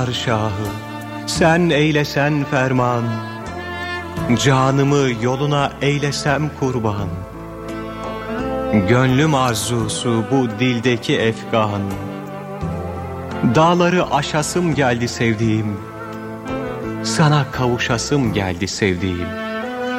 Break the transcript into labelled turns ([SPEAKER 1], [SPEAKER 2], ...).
[SPEAKER 1] Şahı, sen eylesen ferman, canımı yoluna eylesem kurban. Gönlüm arzusu bu dildeki efgan, dağları aşasım geldi sevdiğim, sana kavuşasım geldi sevdiğim.